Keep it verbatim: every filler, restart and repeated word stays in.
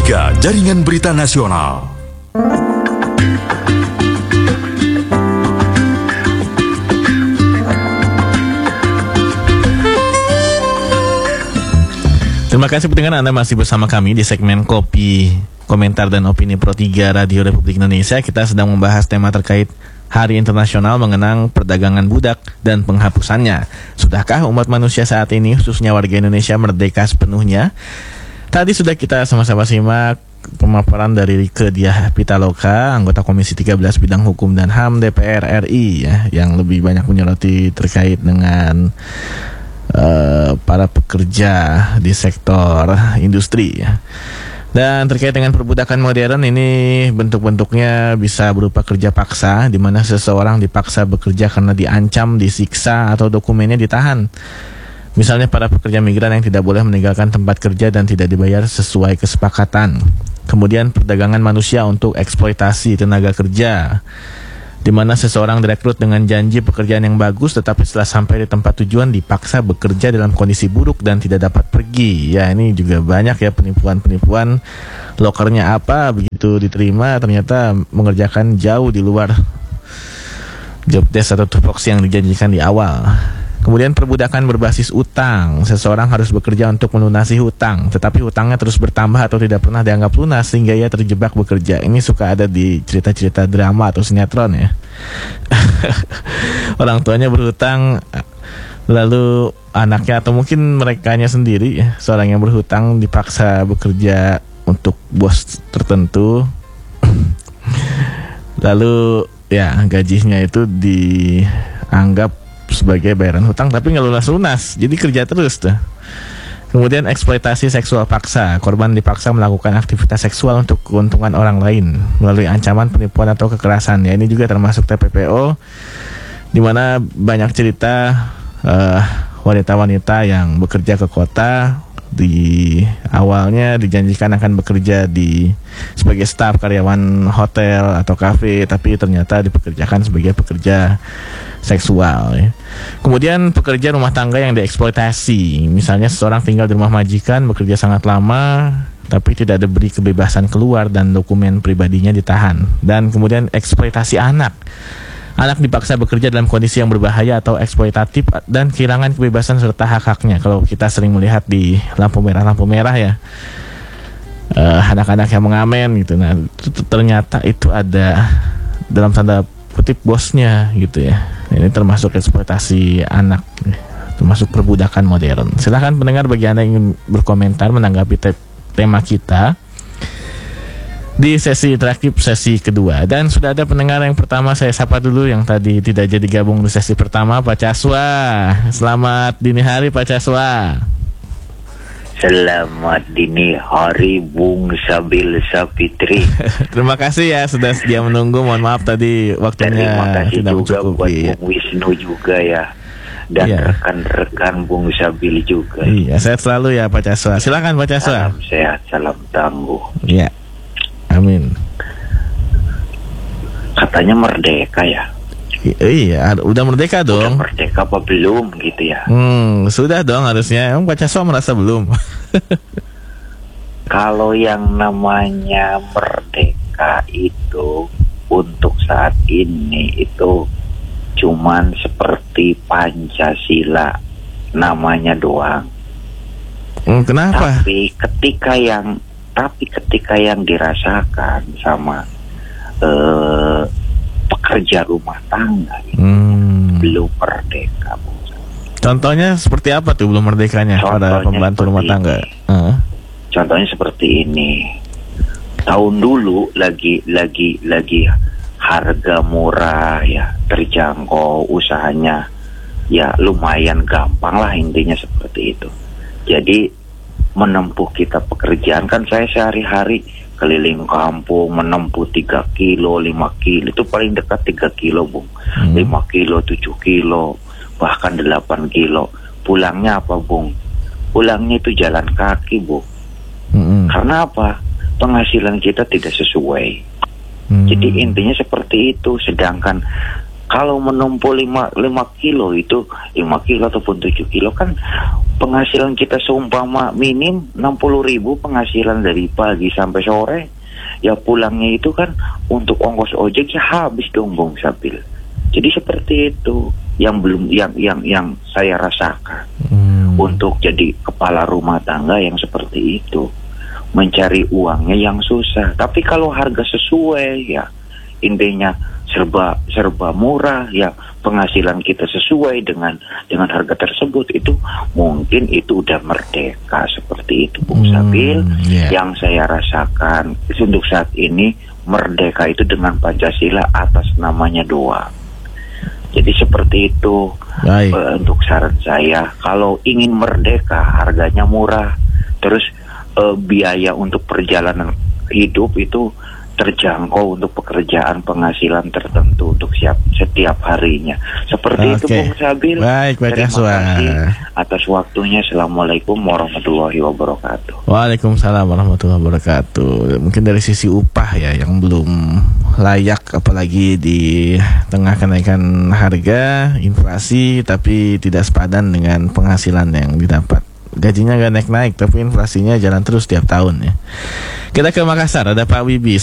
tiga Jaringan Berita Nasional. Terima kasih pendengar, Anda masih bersama kami di segmen Kopi, Komentar dan Opini Pro tiga Radio Republik Indonesia. Kita sedang membahas tema terkait Hari Internasional mengenang perdagangan budak dan penghapusannya. Sudahkah umat manusia saat ini, khususnya warga Indonesia, merdeka sepenuhnya? Tadi sudah kita sama-sama simak pemaparan dari Rieke Diah Pitaloka, anggota Komisi tiga belas Bidang Hukum dan H A M D P R R I, ya, yang lebih banyak menyoroti terkait dengan uh, para pekerja di sektor industri, ya. Dan terkait dengan perbudakan modern ini, bentuk-bentuknya bisa berupa kerja paksa, di mana seseorang dipaksa bekerja karena diancam, disiksa, atau dokumennya ditahan. Misalnya para pekerja migran yang tidak boleh meninggalkan tempat kerja dan tidak dibayar sesuai kesepakatan. Kemudian perdagangan manusia untuk eksploitasi tenaga kerja, di mana seseorang direkrut dengan janji pekerjaan yang bagus, tetapi setelah sampai di tempat tujuan dipaksa bekerja dalam kondisi buruk dan tidak dapat pergi. Ya, ini juga banyak ya penipuan-penipuan. Lokernya apa, begitu diterima ternyata mengerjakan jauh di luar job desk atau tupoksi yang dijanjikan di awal. Kemudian perbudakan berbasis utang. Seseorang harus bekerja untuk melunasi hutang, tetapi hutangnya terus bertambah atau tidak pernah dianggap lunas sehingga ia terjebak bekerja. Ini suka ada di cerita-cerita drama atau sinetron, ya. Orang tuanya berhutang, lalu anaknya atau mungkin merekanya sendiri, ya, seorang yang berhutang dipaksa bekerja untuk bos tertentu. Lalu ya gajinya itu dianggap sebagai bayaran hutang tapi nggak lunas-lunas, jadi kerja terus tuh. Kemudian eksploitasi seksual paksa. Korban dipaksa melakukan aktivitas seksual untuk keuntungan orang lain melalui ancaman, penipuan, atau kekerasan. Ya, ini juga termasuk T P P O, di mana banyak cerita uh, wanita-wanita yang bekerja ke kota, di awalnya dijanjikan akan bekerja di sebagai staf karyawan hotel atau kafe, tapi ternyata dipekerjakan sebagai pekerja seksual, ya. Kemudian pekerja rumah tangga yang dieksploitasi. Misalnya seseorang tinggal di rumah majikan, bekerja sangat lama tapi tidak diberi kebebasan keluar dan dokumen pribadinya ditahan. Dan kemudian eksploitasi anak. Anak dipaksa bekerja dalam kondisi yang berbahaya atau eksploitatif dan kehilangan kebebasan serta hak-haknya. Kalau kita sering melihat di lampu merah-lampu merah, ya, uh, anak-anak yang mengamen gitu. Nah, itu, ternyata itu ada dalam tanda kutip bosnya gitu, ya. Ini termasuk eksploitasi anak, termasuk perbudakan modern. Silahkan pendengar bagi Anda yang ingin berkomentar menanggapi te- tema kita di sesi interaktif sesi kedua. Dan sudah ada pendengar yang pertama, saya sapa dulu yang tadi tidak jadi gabung di sesi pertama, Pak Caswa. Selamat dini hari, Pak Caswa. Selamat dini hari, Bung Sabil Sapitri. Terima kasih ya sudah sedia menunggu. Mohon maaf tadi waktunya Terima kasih tidak juga mencukupi, buat ya. Bung Wisnu juga, ya. Dan Iya. rekan-rekan Bung Sabil juga. Iya, sehat selalu ya Pak Caswa. Silakan Pak Caswa. Salam sehat, salam tangguh. Iya. Amin. Katanya merdeka, ya. I- iya, udah merdeka dong. Udah merdeka apa belum gitu, ya. Hmm, sudah dong harusnya. Emang Pak Caswa merasa belum? Kalau yang namanya merdeka itu untuk saat ini itu cuman seperti Pancasila namanya doang. Hmm, kenapa? Tapi ketika yang tapi ketika yang dirasakan sama eh, pekerja rumah tangga itu Hmm. belum merdeka, Bu. Contohnya seperti apa tuh belum merdekanya pada Contohnya pembantu rumah seperti tangga? ini. Heeh. Contohnya seperti ini. Tahun dulu lagi lagi lagi harga murah, ya, terjangkau, usahanya ya lumayan gampang lah, intinya seperti itu. Jadi menempuh kita pekerjaan, kan saya sehari-hari keliling kampung menempuh tiga kilo, lima kilo, itu paling dekat tiga kilo, Bung. Hmm. lima kilo, tujuh kilo, bahkan delapan kilo. Pulangnya apa, Bung? Pulangnya itu jalan kaki, Bu. Hmm. Karena apa? Penghasilan kita tidak sesuai. Hmm. Jadi intinya seperti itu. Sedangkan Kalau menumpuk lima kilo itu lima kilo ataupun tujuh kilo kan penghasilan kita seumpama minim enam puluh ribu penghasilan dari pagi sampai sore. Ya pulangnya itu kan untuk ongkos ojek ya habis dong Bung Sabil. Jadi seperti itu yang belum yang yang yang saya rasakan hmm. untuk jadi kepala rumah tangga yang seperti itu, mencari uangnya yang susah. Tapi kalau harga sesuai ya intinya serba serba murah ya penghasilan kita sesuai dengan dengan harga tersebut, itu mungkin itu udah merdeka seperti itu Bung Sabil. hmm, yeah. Yang saya rasakan untuk saat ini merdeka itu dengan Pancasila atas namanya doa. Jadi seperti itu. uh, untuk saran saya, kalau ingin merdeka harganya murah, terus uh, biaya untuk perjalanan hidup itu terjangkau untuk pekerjaan penghasilan tertentu untuk siap setiap harinya. Seperti okay. itu Bung Sabil. Baik, baik. Terima kasih atas waktunya. Assalamualaikum warahmatullahi wabarakatuh. Waalaikumsalam warahmatullahi wabarakatuh. Mungkin dari sisi upah ya yang belum layak, apalagi di tengah kenaikan harga, inflasi, tapi tidak sepadan dengan penghasilan yang didapat. Gajinya gak naik-naik, tapi inflasinya jalan terus tiap tahun ya. Kita ke Makassar, ada Pak Wibi.